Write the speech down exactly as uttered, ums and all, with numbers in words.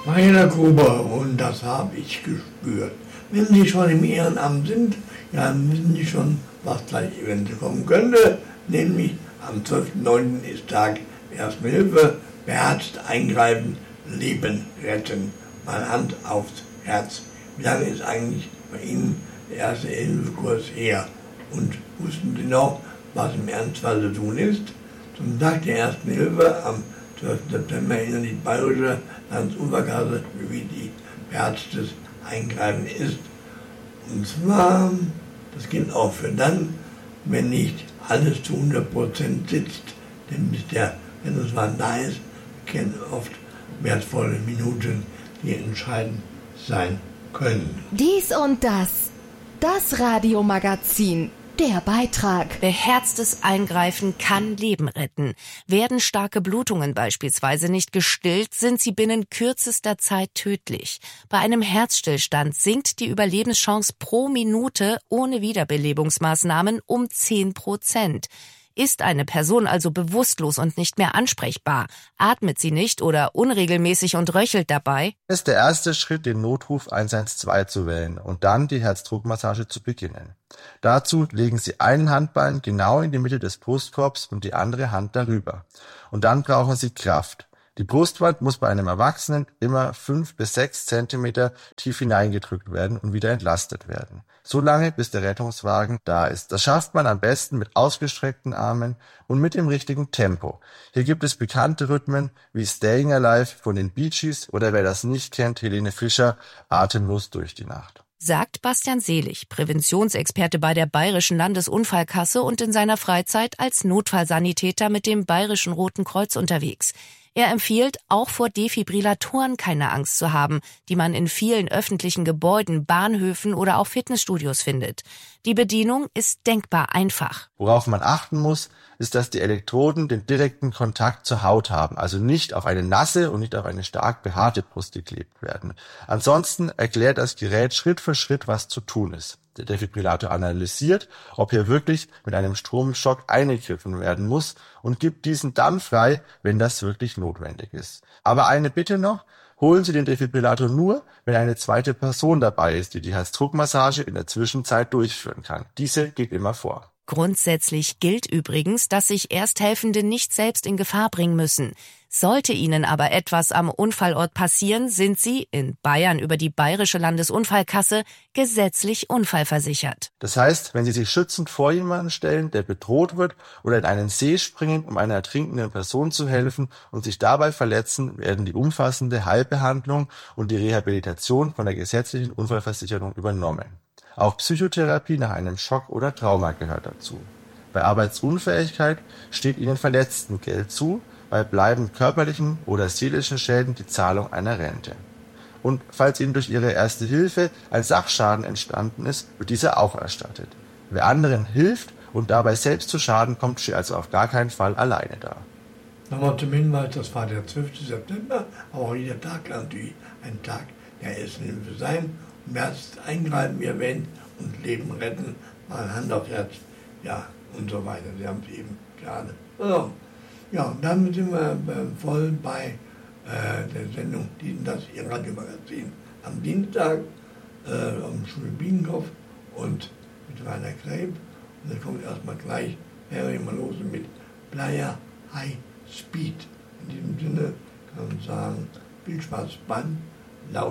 Meine Gruber, und das habe ich gespürt. Wenn Sie schon im Ehrenamt sind, ja, wissen Sie schon, was gleich eventuell kommen könnte. Nämlich am zwölften neunten ist Tag der Ersten Hilfe, beherzt eingreifen, Leben retten. Mal Hand aufs Herz. Wie lange ist eigentlich bei Ihnen der Erste-Hilfe-Kurs her? Und wussten Sie noch, was im Ernstfall zu tun ist? Zum Tag der Ersten Hilfe am zwölften September erinnert die Bayerische Landesunfallkasse, wie die beherztes Eingreifen ist. Und zwar, das gilt auch für dann, wenn nicht alles zu hundert Prozent sitzt, denn bis der Rettungswagen da ist, kennen oft wertvolle Minuten, die entscheidend sein können. Dies und das, das Radiomagazin. Der Beitrag. Beherztes Eingreifen kann Leben retten. Werden starke Blutungen beispielsweise nicht gestillt, sind sie binnen kürzester Zeit tödlich. Bei einem Herzstillstand sinkt die Überlebenschance pro Minute ohne Wiederbelebungsmaßnahmen um zehn Prozent. Ist eine Person also bewusstlos und nicht mehr ansprechbar, atmet sie nicht oder unregelmäßig und röchelt dabei, ist der erste Schritt, den Notruf eins eins zwei zu wählen und dann die Herzdruckmassage zu beginnen. Dazu legen Sie einen Handballen genau in die Mitte des Brustkorbs und die andere Hand darüber. Und dann brauchen Sie Kraft. Die Brustwand muss bei einem Erwachsenen immer fünf bis sechs Zentimeter tief hineingedrückt werden und wieder entlastet werden. So lange, bis der Rettungswagen da ist. Das schafft man am besten mit ausgestreckten Armen und mit dem richtigen Tempo. Hier gibt es bekannte Rhythmen wie Staying Alive von den Bee Gees oder wer das nicht kennt, Helene Fischer, Atemlos durch die Nacht. Sagt Bastian Selig, Präventionsexperte bei der Bayerischen Landesunfallkasse und in seiner Freizeit als Notfallsanitäter mit dem Bayerischen Roten Kreuz unterwegs. Er empfiehlt, auch vor Defibrillatoren keine Angst zu haben, die man in vielen öffentlichen Gebäuden, Bahnhöfen oder auch Fitnessstudios findet. Die Bedienung ist denkbar einfach. Worauf man achten muss, ist, dass die Elektroden den direkten Kontakt zur Haut haben, also nicht auf eine nasse und nicht auf eine stark behaarte Brust geklebt werden. Ansonsten erklärt das Gerät Schritt für Schritt, was zu tun ist. Der Defibrillator analysiert, ob hier wirklich mit einem Stromschock eingegriffen werden muss und gibt diesen dann frei, wenn das wirklich notwendig ist. Aber eine Bitte noch, holen Sie den Defibrillator nur, wenn eine zweite Person dabei ist, die die Herzdruckmassage in der Zwischenzeit durchführen kann. Diese geht immer vor. Grundsätzlich gilt übrigens, dass sich Ersthelfende nicht selbst in Gefahr bringen müssen. Sollte ihnen aber etwas am Unfallort passieren, sind sie, in Bayern über die Bayerische Landesunfallkasse, gesetzlich unfallversichert. Das heißt, wenn Sie sich schützend vor jemanden stellen, der bedroht wird, oder in einen See springen, um einer ertrinkenden Person zu helfen und sich dabei verletzen, werden die umfassende Heilbehandlung und die Rehabilitation von der gesetzlichen Unfallversicherung übernommen. Auch Psychotherapie nach einem Schock oder Trauma gehört dazu. Bei Arbeitsunfähigkeit steht Ihnen Verletztengeld zu, bei bleibenden körperlichen oder seelischen Schäden die Zahlung einer Rente. Und falls Ihnen durch Ihre Erste Hilfe ein Sachschaden entstanden ist, wird dieser auch erstattet. Wer anderen hilft und dabei selbst zu Schaden kommt, steht also auf gar keinen Fall alleine da. Nochmal zum Hinweis, das war der zwölfte September, aber auch jeder Tag kann natürlich ein Tag der Ersten Hilfe sein. März eingreifen, wie erwähnt, und Leben retten, mal Hand auf Herz, ja, und so weiter. Sie haben es eben gerade. So. Ja, und dann sind wir äh, voll bei äh, der Sendung Dies und das, Ihr Radiomagazin. Am Dienstag äh, am Schule Biedenkopf und mit Rainer Kreb. Und dann kommt erstmal gleich, wäre immer los mit Playa High Speed. In diesem Sinne kann man sagen, viel Spaß beim Lauschen.